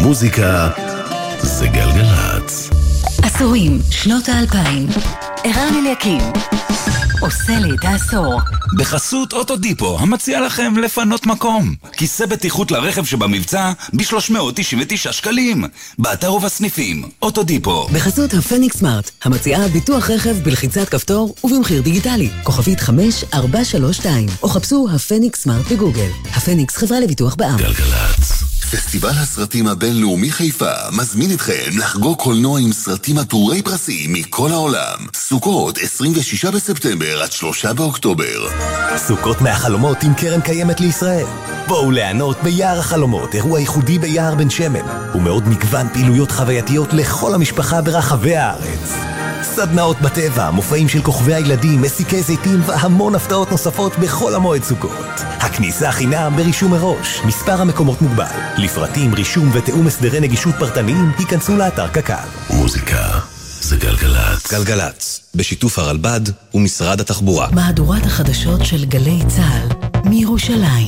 מוזיקה זה גלגלץ. עשורים, שנות ה-2000. ערן אליקים עושה לי את העשור. בחסות אוטודיפו, המציע לכם לפנות מקום. כיסא בטיחות לרכב שבמבצע ב-399 שקלים. באתר ובסניפים, אוטודיפו. בחסות הפניקס סמארט, המציעה ביטוח רכב בלחיצת כפתור ובמחיר דיגיטלי. כוכבית 5432, או חפשו הפניקס סמארט בגוגל. הפניקס חברה לביטוח בע"מ. גלגלץ. פסטיבל הסרטים הבינלאומי חיפה מזמין אתכם לחגוג קולנוע עם סרטים עטורי פרסים מכל העולם. סוכות 26 בספטמבר עד 3 באוקטובר. סוכות מהחלומות עם קרן קיימת לישראל. בואו ליהנות ביער החלומות, אירוע ייחודי ביער בן שמן, ומאוד מגוון פעילויות חווייתיות לכל המשפחה ברחבי הארץ. סדנאות בטבע, מופעים של כוכבי הילדים, מסיקי זיתים והמון הפתעות נוספות בכל המועד סוכות. הכניסה חינם ברישום מראש, מספר המקומות מוגבל. לפרטים, רישום ותאום הסדרי נגישות פרטניים, היכנסו לאתר קק"ל. מוזיקה זה גלגלץ. גלגלץ, בשיתוף הרלב"ד ומשרד התחבורה. מהדורת החדשות של גלי צה"ל מירושלים.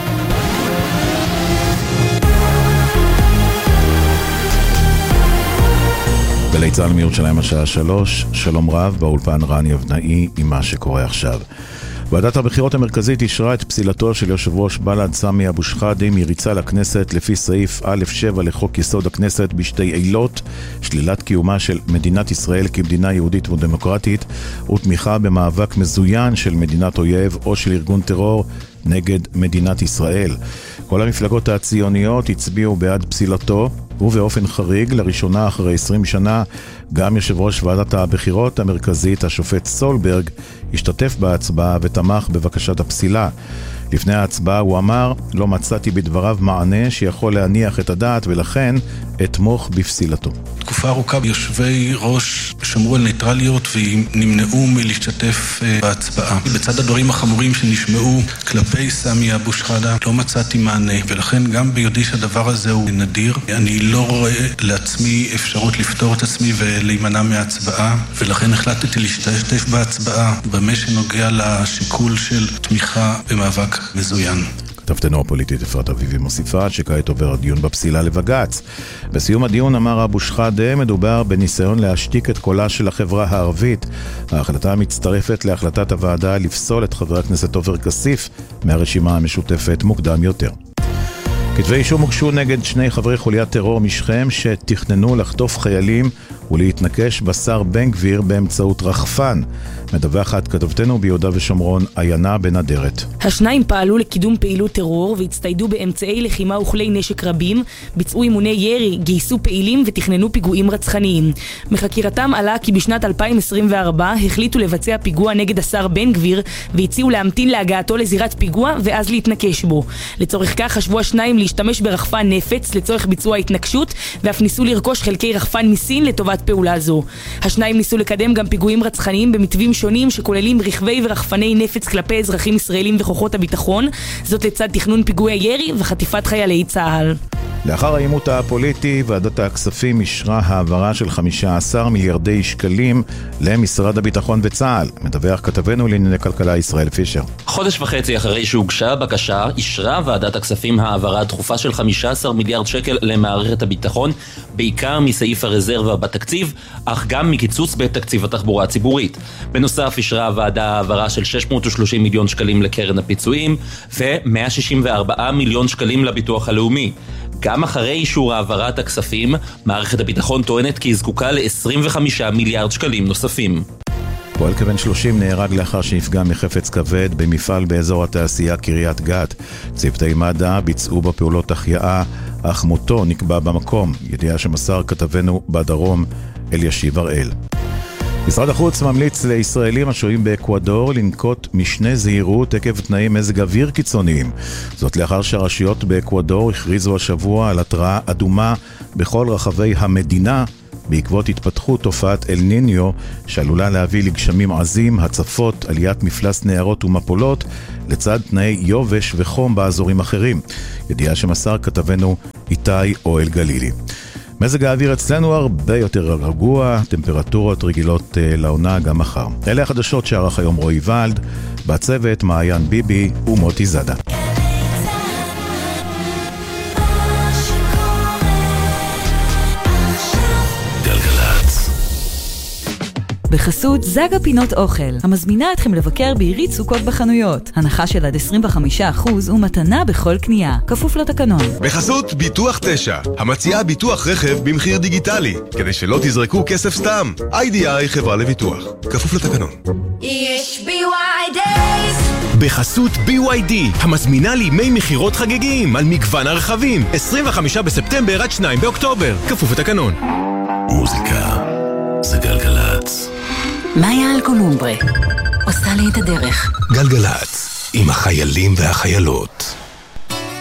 גלי צה"ל מירושלים השעה 3, שלום רב, באולפן רן יבנאי עם מה שקורה עכשיו. ועדת הבחירות המרכזית אישרה את פסילתו של יושב ראש בל"ד סמי אבו שחאדה מריצה לכנסת לפי סעיף א7 לחוק יסוד הכנסת בשתי עילות: שלילת קיומה של מדינת ישראל כמדינה יהודית ודמוקרטית ותמיכה במאבק מזוין של מדינת אויב או של ארגון טרור נגד מדינת ישראל. כל המפלגות הציוניות הצביעו בעד פסילתו, ובאופן חריג, לראשונה אחרי 20 שנה, גם יושב ראש ועדת הבחירות המרכזית, השופט סולברג, השתתף בהצבעה ותמך בבקשת הפסילה. לפני ההצבעה הוא אמר, לא מצאתי בדבריו מענה שיכול להניח את הדעת ולכן אתמוך בפסילתו. תקופה ארוכה יושבי ראש שמרו על ניטרליות ונמנעו מלהשתתף בהצבעה. בצד הדברים החמורים שנשמעו כלפי סמי אבו שחאדה לא מצאתי מענה, ולכן גם ביודעי שהדבר הזה הוא נדיר, אני לא רואה לעצמי אפשרות לפתור את עצמי ולהימנע מההצבעה, ולכן החלטתי להשתתף בהצבעה במה שנוגע לשיקול של תמיכה במאבק מזוין. כתבתנו הפוליטית אפרת אביבי מוסיפה שכעת עובר הדיון בפסילה לבג"ץ. בסיום הדיון אמר אבו שחאדה, מדובר בניסיון להשתיק את קולה של החברה הערבית. ההחלטה מצטרפת להחלטת הוועדה לפסול את חבר הכנסת עופר כסיף מהרשימה המשותפת מוקדם יותר. כתבי אישום הוגשו נגד שני חברי חוליית טרור משכם שתכננו לחטוף חיילים ולהתנקש בשר בן גביר באמצעות רחפן. מדווחת כתבתנו ביהודה ושומרון עיינה בנדרת. השניים פעלו לקידום פעילות טרור והצטיידו באמצעי לחימה וכלי נשק רבים, ביצעו אימוני ירי, גייסו פעילים ותכננו פיגועים רצחניים. מחקירתם עלה כי בשנת 2024 החליטו לבצע פיגוע נגד השר בן גביר והציעו להמתין להגעתו לזירת פיגוע ואז להתנקש בו. לצורך כך חשבו השניים להשתמש ברחפן נפץ לצורך ביצוע התנקשות, ואף ניסו לרכוש חלקי רחפן מסין לטובת פעולה זו. השניים ניסו לקדם גם פיגועים רצחניים במתווים שונים שכוללים רכבי ורחפני נפץ כלפי אזרחים ישראלים וכוחות הביטחון, זאת לצד תכנון פיגועי ירי וחטיפת חיילי צה"ל. לאחר העימות הפוליטי, ועדת הכספים אישרה העברה של 15 מיליארדי שקלים למשרד הביטחון וצה"ל. מדווח כתבנו לענייני כלכלה ישראל פישר. חודש וחצי אחרי שהוגשה בקשה, אישרה ועדת הכספים העברה דחופה של 15 מיליארד שקל למערכת הביטחון, בעיקר מסעיף הרזרבה בתקציב, אך גם מקיצוץ בתקציב התחבורה הציבורית. בנוסף, אישרה הוועדה העברה של 630 מיליון שקלים לקרן הפיצויים ו164 מיליון שקלים לביטוח הלאומי. גם אחרי אישור העברת הכספים, מערכת הביטחון טוענת כי היא זקוקה ל-25 מיליארד שקלים נוספים. פועל כבן 30 נהרג לאחר שנפגע מחפץ כבד במפעל באזור התעשייה קריית גת. צוותי מד"א ביצעו בפעולות החייאה, אך מותו נקבע במקום. ידיעה שמסר כתבנו בדרום אלישיב הראל. משרד החוץ ממליץ לישראלים השוהים באקוודור לנקוט משנה זהירות עקב תנאי מזג אוויר קיצוניים. זאת לאחר שהרשויות באקוודור הכריזו השבוע על התראה אדומה בכל רחבי המדינה בעקבות התפתחות תופעת אל ניניו שעלולה להביא לגשמים עזים, הצפות, עליית מפלס נהרות ומפולות לצד תנאי יובש וחום באזורים אחרים. ידיעה שמסר כתבנו איתי אוהל גלילי. מזג האוויר אצלנו הרבה יותר רגוע, טמפרטורות רגילות לעונה גם מחר. אלה החדשות שערך היום רועי ולד, בצוות מעיין ביבי ומוטי זדה. בחסות זגה פינות אוכל, המזמינה אתכם לבקר בעירית סוכות בחנויות. הנחה של עד 25% ומתנה בכל קנייה. כפוף לתקנון. בחסות ביטוח 9, המציעה ביטוח רכב במחיר דיגיטלי, כדי שלא תזרקו כסף סתם. IDI חברה לביטוח. כפוף לתקנון. יש BYD. בחסות BYD, המזמינה לימי מחירות חגיגיים על מגוון הרכבים. 25 בספטמבר עד 2 באוקטובר. כפוף לתקנון. מוזיקה זה גלגלצ. מאיה אלקולומברה עושה לי את הדרך. גלגלצ, עם החיילים והחיילות.